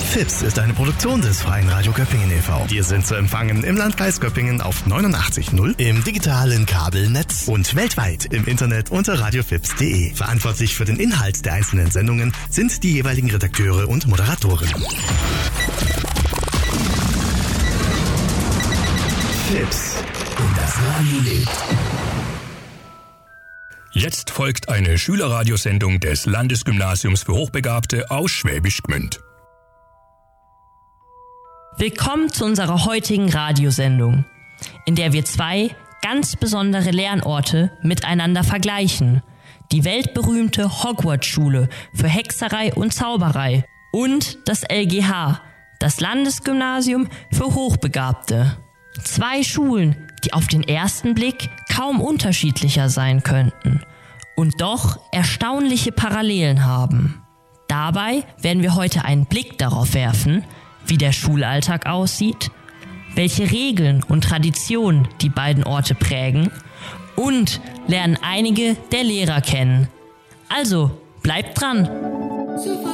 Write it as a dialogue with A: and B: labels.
A: FIPS ist eine Produktion des Freien Radio Göppingen e.V. Wir sind zu empfangen im Landkreis Göppingen auf 89.0, im digitalen Kabelnetz und weltweit im Internet unter radiofips.de. Verantwortlich für den Inhalt der einzelnen Sendungen sind die jeweiligen Redakteure und Moderatoren. FIPS. Und das Radio lebt.
B: Jetzt folgt eine Schülerradiosendung des Landesgymnasiums für Hochbegabte aus Schwäbisch Gmünd.
C: Willkommen zu unserer heutigen Radiosendung, in der wir zwei ganz besondere Lernorte miteinander vergleichen. Die weltberühmte Hogwarts-Schule für Hexerei und Zauberei und das LGH, das Landesgymnasium für Hochbegabte. Zwei Schulen, die auf den ersten Blick kaum unterschiedlicher sein könnten und doch erstaunliche Parallelen haben. Dabei werden wir heute einen Blick darauf werfen, wie der Schulalltag aussieht, welche Regeln und Traditionen die beiden Orte prägen und lernen einige der Lehrer kennen. Also, bleibt dran!